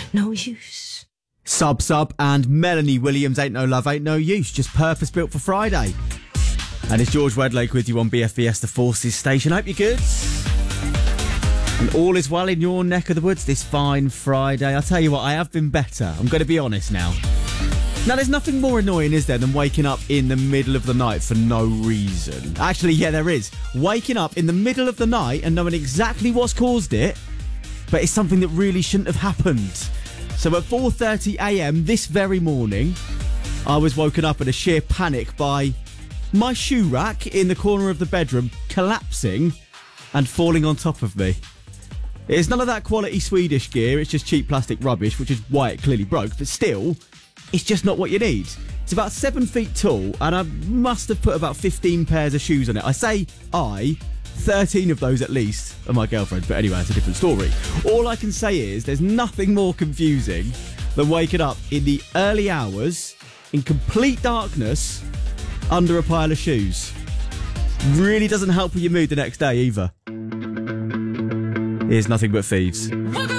no use. Sub and Melanie Williams, Ain't No Love, Ain't No Use, just purpose built for Friday. And it's George Wedlake with you on BFBS, the Forces station. Hope you're good. And all is well in your neck of the woods this fine Friday. I'll tell you what, I have been better. I'm going to be honest now. Now, there's nothing more annoying, is there, than waking up in the middle of the night for no reason. Actually, yeah, there is. Waking up in the middle of the night and knowing exactly what's caused it, but it's something that really shouldn't have happened. So at 4:30am this very morning, I was woken up in a sheer panic by my shoe rack in the corner of the bedroom collapsing and falling on top of me. It's none of that quality Swedish gear, it's just cheap plastic rubbish, which is why it clearly broke, but still, it's just not what you need. It's about 7 feet tall, and I must have put about 15 pairs of shoes on it. I say 13 of those at least are my girlfriend's, but anyway, it's a different story. All I can say is there's nothing more confusing than waking up in the early hours, in complete darkness, under a pile of shoes. Really doesn't help with your mood the next day either. Here's Nothing But Thieves.